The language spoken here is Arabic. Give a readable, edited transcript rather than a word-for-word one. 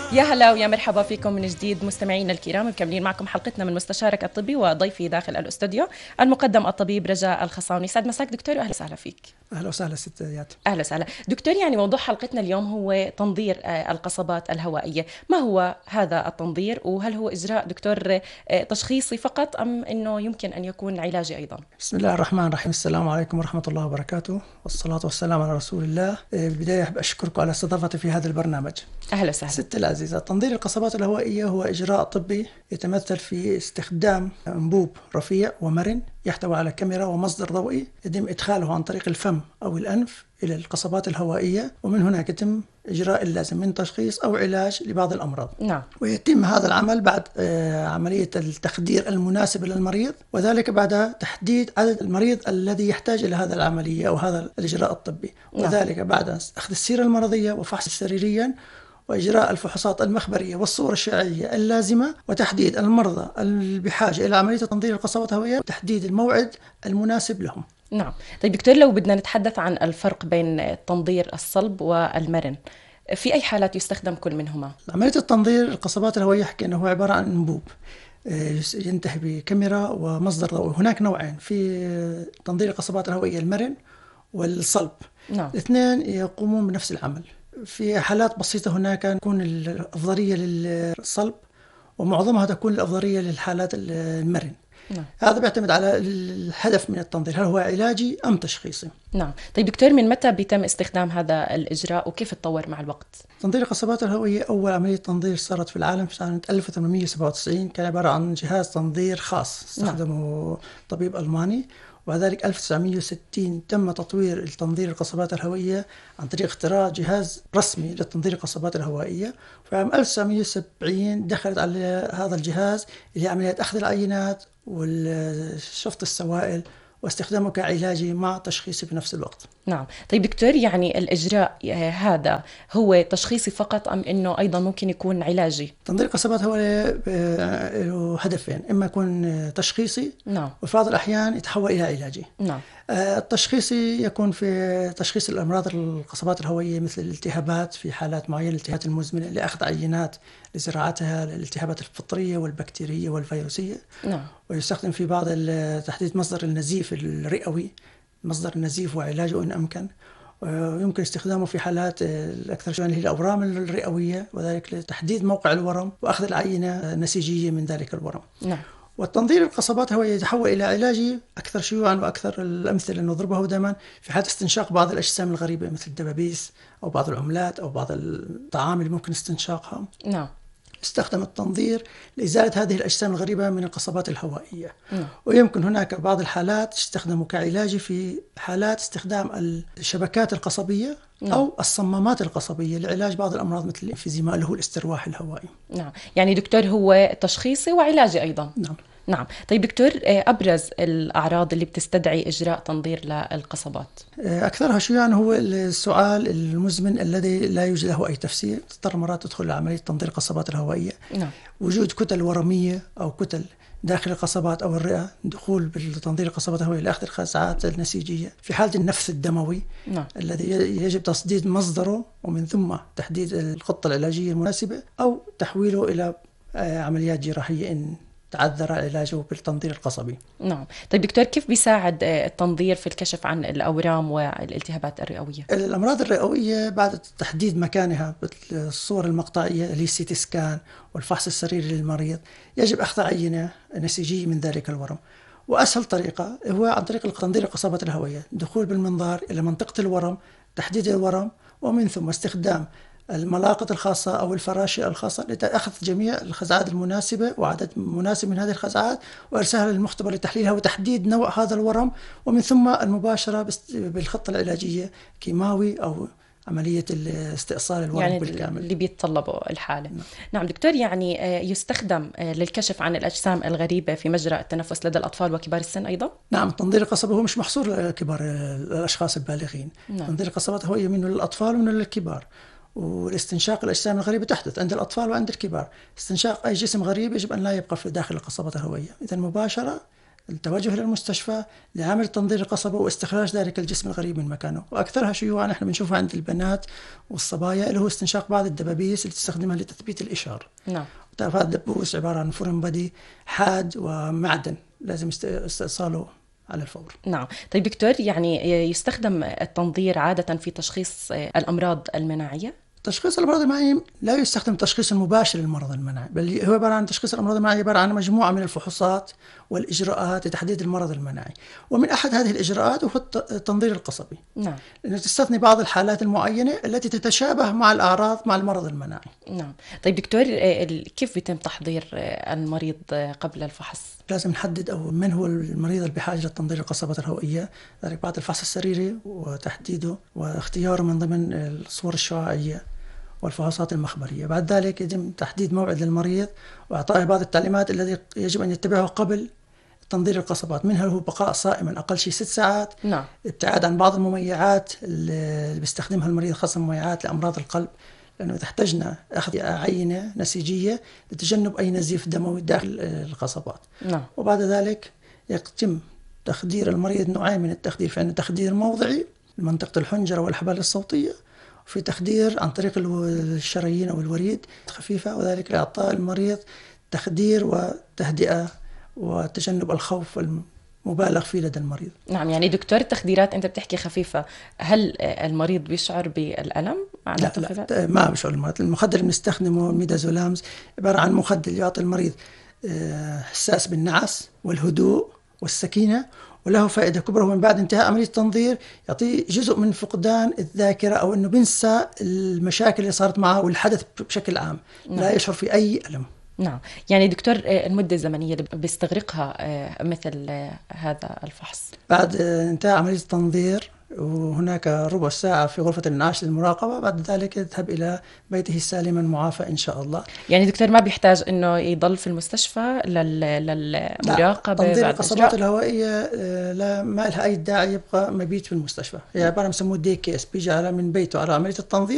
يا هلا ويا مرحبا فيكم من جديد مستمعينا الكرام، مكملين معكم حلقتنا من مستشارك الطبي وضيفي داخل الاستوديو المقدم الطبيب رجاء الخصاوني. سعد مساك دكتور واهلا وسهلا فيك. اهلا وسهلا ست ايات. اهلا وسهلا دكتور. يعني موضوع حلقتنا اليوم هو تنظير القصبات الهوائيه. ما هو هذا التنظير وهل هو اجراء دكتور تشخيصي فقط ام انه يمكن ان يكون علاجي ايضا؟ بسم الله الرحمن الرحيم. السلام عليكم ورحمه الله وبركاته، والصلاه والسلام على رسول الله. بالبدايه احب اشكركم على استضافتي في هذا البرنامج. اهلا وسهلا. ست العزيزه، تنظير القصبات الهوائيه هو اجراء طبي يتمثل في استخدام انبوب رفيع ومرن يحتوي على كاميرا ومصدر ضوئي يتم ادخاله عن طريق الفم او الانف إلى القصبات الهوائية، ومن هناك يتم إجراء اللازم من تشخيص أو علاج لبعض الأمراض. نعم. ويتم هذا العمل بعد عملية التخدير المناسب للمريض، وذلك بعد تحديد عدد المريض الذي يحتاج إلى هذا العملية أو هذا الإجراء الطبي. نعم. وذلك بعد أخذ السيرة المرضية وفحص سريريا وإجراء الفحوصات المخبرية والصورة الشعرية اللازمة، وتحديد المرضى بحاجة إلى عملية تنظير القصبات الهوائية وتحديد الموعد المناسب لهم. نعم. طيب دكتور، لو بدنا نتحدث عن الفرق بين تنظير الصلب والمرن، في أي حالات يستخدم كل منهما؟ عملية التنظير القصبات الهوائية حكينا هو عبارة عن أنبوب ينتهي بكاميرا ومصدر ضوئي. هناك نوعين في تنظير القصبات الهوائية، المرن والصلب. نعم. الاثنين يقومون بنفس العمل. في حالات بسيطة هناك تكون الأفضلية للصلب، ومعظمها تكون الأفضلية للحالات المرن. نعم. هذا بيعتمد على الهدف من التنظير، هل هو علاجي أم تشخيصي. نعم. طيب دكتور، من متى بيتم استخدام هذا الإجراء وكيف تطور مع الوقت؟ تنظير القصبات الهوائية أول عملية تنظير صارت في العالم في سنة 1897، كان عبارة عن جهاز تنظير خاص استخدمه طبيب ألماني. وبعد ذلك 1960 تم تطوير تنظير القصبات الهوائية عن طريق اختراع جهاز رسمي لتنظير القصبات الهوائية. في عام 1970 دخلت على هذا الجهاز اللي هي عملية أخذ العينات وشفط السوائل واستخدامه كعلاجي مع تشخيصي في نفس الوقت. نعم. طيب دكتور، يعني الإجراء هذا هو تشخيصي فقط أم إنه أيضا ممكن يكون علاجي؟ تنظير القصبات هوائية له هدفين، إما يكون تشخيصي. نعم. وفي بعض الأحيان يتحول إلى علاجي. نعم. التشخيصي يكون في تشخيص الأمراض القصبات الهوائية مثل الالتهابات، في حالات معينة الالتهابات المزمنة لأخذ عينات لزراعتها، الالتهابات الفطرية والبكتيرية والفيروسية. نعم. ويستخدم في بعض تحديد مصدر النزيف الرئوي، مصدر النزيف وعلاجه إن أمكن. ويمكن استخدامه في حالات الأكثر شيوعا اللي هي الأورام الرئوية، وذلك لتحديد موقع الورم وأخذ العينة نسيجية من ذلك الورم. نعم. والتنظير القصبات هو يتحول إلى علاجي أكثر شيوعا، وأكثر الأمثلة نضربه دائما في حالة استنشاق بعض الأجسام الغريبة مثل الدبابيس أو بعض العملات أو بعض الطعام اللي ممكن استنشاقها. نعم. استخدم التنظير لإزالة هذه الأجسام الغريبة من القصبات الهوائية. ويمكن هناك بعض الحالات تستخدم كعلاج في حالات استخدام الشبكات القصبية أو الصمامات القصبية لعلاج بعض الأمراض مثل الإمفيزيما اللي هو الاسترواح الهوائي. نعم. يعني دكتور هو تشخيصي وعلاجي أيضا. نعم. نعم. طيب دكتور، أبرز الأعراض اللي بتستدعي إجراء تنظير للقصبات؟ أكثرها شيوعا هو السعال المزمن الذي لا يوجد له أي تفسير، تضطر مرات تدخل لعملية تنظير القصبات الهوائية. نعم. وجود كتل ورمية أو كتل داخل القصبات أو الرئة، دخول بالتنظير القصبات الهوائية لأخذ الخزعات النسيجية. في حالة النفث الدموي. نعم. الذي يجب تصديد مصدره ومن ثم تحديد الخطة العلاجية المناسبة أو تحويله إلى عمليات جراحية إن تعذر علاجه بالتنظير القصبي. نعم. طيب دكتور، كيف بيساعد التنظير في الكشف عن الأورام والالتهابات الرئوية؟ الأمراض الرئوية بعد تحديد مكانها بالصور المقطعية اللي هي السيتي سكان والفحص السريري للمريض، يجب أخذ عينة نسيجية من ذلك الورم. وأسهل طريقة هو عن طريق تنظير القصبات الهوائية، دخول بالمنظار إلى منطقة الورم، تحديد الورم، ومن ثم استخدام الملاقط الخاصة أو الفراشة الخاصة لأخذ جميع الخزعات المناسبة وعدد مناسب من هذه الخزعات وإرسالها للمختبر لتحليلها وتحديد نوع هذا الورم، ومن ثم المباشرة بالخطة العلاجية كيماوي أو عملية استئصال الورم يعني بالكامل اللي بيتطلبه الحالة. نعم دكتور، يعني يستخدم للكشف عن الأجسام الغريبة في مجرى التنفس لدى الأطفال وكبار السن أيضا؟ نعم. تنظير القصبة هو مش محصور لكبار الأشخاص البالغين. نعم. تنظير القصبات هو منه للأطفال ومنه للكبار. والاستنشاق الأجسام الغريبة تحدث عند الأطفال وعند الكبار. استنشاق أي جسم غريب يجب أن لا يبقى في داخل القصبة الهوائية، إذا مباشرة التوجه إلى المستشفى لعمل تنظير القصبة واستخراج ذلك الجسم الغريب من مكانه. وأكثرها شيوعا نحن بنشوفها عند البنات والصبايا اللي هو استنشاق بعض الدبابيس اللي تستخدمها لتثبيت الإشارة. نعم. تعرف هذا الدبوس عبارة عن فورين بادي حاد ومعدن لازم استئصاله على الفور. نعم. طيب دكتور، يعني يستخدم التنظير عادة في تشخيص الأمراض المناعية؟ تشخيص الأمراض المناعية لا يستخدم تشخيص مباشر للمرض المناعي، بل هو عبارة عن تشخيص الأمراض المناعية عبارة عن مجموعة من الفحوصات والإجراءات لتحديد المرض المناعي، ومن أحد هذه الإجراءات هو التنظير القصبي. نعم. لأنه تستثني بعض الحالات المعينة التي تتشابه مع الأعراض مع المرض المناعي. نعم. طيب دكتور، كيف بيتم تحضير المريض قبل الفحص؟ لازم نحدد أو من هو المريض اللي بحاجة لتنظير القصبات الهوائية، ذلك بعد الفحص السريري وتحديده واختياره من ضمن الصور الشعاعية والفحوصات المخبرية. بعد ذلك يتم تحديد موعد للمريض وإعطائه بعض التعليمات التي يجب أن يتبعها قبل تنظير القصبات، منها هو بقاء صائما أقل شيء 6 ساعات، نعم. ابتعاد عن بعض المميعات اللي بيستخدمها المريض، خاصة مميعات لأمراض القلب، لأنه تحتاجنا أخذ عينة نسيجية لتجنب أي نزيف دموي داخل القصبات. نعم. وبعد ذلك يتم تخدير المريض، نوعين من التخدير، فإن تخدير موضعي لمنطقة الحنجرة والحبال الصوتية، وفي تخدير عن طريق الشرايين أو الوريد خفيفة، وذلك لإعطاء المريض تخدير وتهدئة وتجنب الخوف المبالغ فيه لدى المريض. نعم. يعني دكتور، التخديرات أنت بتحكي خفيفة، هل المريض بيشعر بالألم؟ لا ما بيشعر المريض. المخدر اللي بنستخدمه ميدازولامز عبارة عن مخدر يعطي المريض إحساس بالنعاس والهدوء والسكينة، وله فائدة كبرى. ومن بعد انتهاء عملية التنظير يعطيه جزء من فقدان الذاكرة، أو أنه بنسى المشاكل اللي صارت معه والحدث بشكل عام. نعم. لا يشعر في أي ألم. نعم. يعني دكتور، المدة الزمنية اللي بيستغرقها مثل هذا الفحص؟ بعد انتهاء عملية التنظير وهناك ربع ساعة في غرفة الإنعاش للمراقبة، بعد ذلك يذهب إلى بيته سالما معافى إن شاء الله. يعني دكتور ما بيحتاج إنه يضل في المستشفى للمراقبة؟ تنظير القصبات الهوائية لا، ما لها أي داعي يبقى مبيت في المستشفى. هي عبارة بسموه دي كيس، بيجي من بيته على عملية التنظير